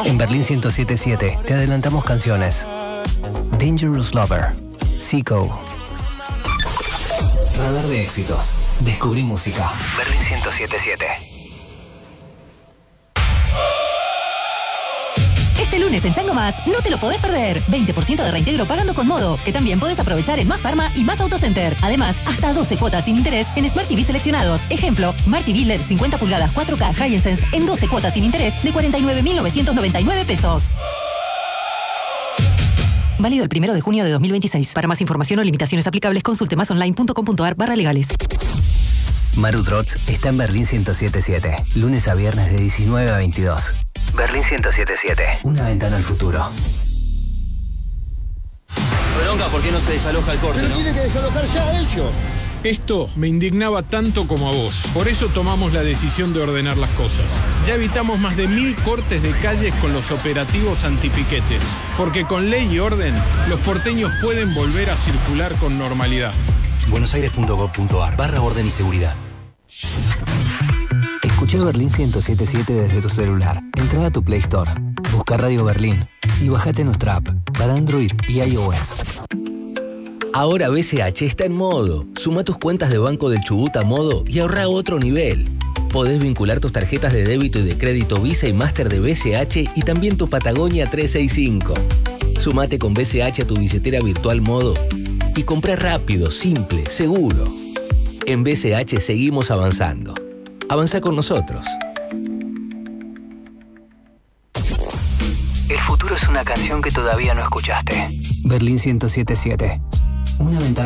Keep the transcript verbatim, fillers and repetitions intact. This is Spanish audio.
En Berlín ciento siete punto siete te adelantamos canciones. Dangerous Lover, Zico. Radar de éxitos. Descubrí música. Berlín ciento siete punto siete. Este lunes en Chango Más, no te lo podés perder. veinte por ciento de reintegro pagando con Modo, que también podés aprovechar en Más Pharma y Más Autocenter. Además, hasta doce cuotas sin interés en Smart T V seleccionados. Ejemplo, Smart T V L E D cincuenta pulgadas cuatro K Hisense en doce cuotas sin interés de cuarenta y nueve mil novecientos noventa y nueve pesos. Válido el primero de junio de dos mil veintiséis. Para más información o limitaciones aplicables, consulte másonline.com.ar barra legales. Maru Trots está en Berlín ciento siete punto siete. Lunes a viernes de diecinueve a veintidós. Berlín ciento siete punto siete. Una ventana al futuro. Bronca, ¿por qué no se desaloja el corte, Pero no? tienen que desalojar ya ellos. Esto me indignaba tanto como a vos. Por eso tomamos la decisión de ordenar las cosas. Ya evitamos más de mil cortes de calles con los operativos antipiquetes. Porque con ley y orden, los porteños pueden volver a circular con normalidad. buenosaires.gov.ar barra orden y seguridad. Escucha Berlín ciento siete punto siete desde tu celular. Entra a tu Play Store, busca Radio Berlín y bájate nuestra app para Android y iOS. Ahora B C H está en Modo. Suma tus cuentas de Banco del Chubut a Modo y ahorra a otro nivel. Podés vincular tus tarjetas de débito y de crédito Visa y Master de B C H y también tu Patagonia trescientos sesenta y cinco. Sumate con B C H a tu billetera virtual Modo y comprá rápido, simple, seguro. En B C H seguimos avanzando. Avanza con nosotros. El futuro es una canción que todavía no escuchaste. Berlín ciento siete punto siete. Una ventana